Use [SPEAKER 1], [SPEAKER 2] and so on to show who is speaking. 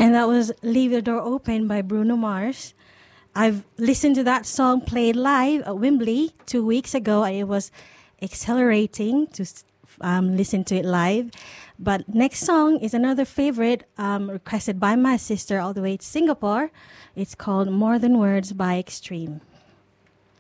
[SPEAKER 1] And that was Leave the Door Open by Bruno Mars. I've listened to that song played live at Wembley 2 weeks ago, and it was exhilarating to listen to it live. But next song is another favorite requested by my sister all the way to Singapore. It's called More Than Words by Extreme.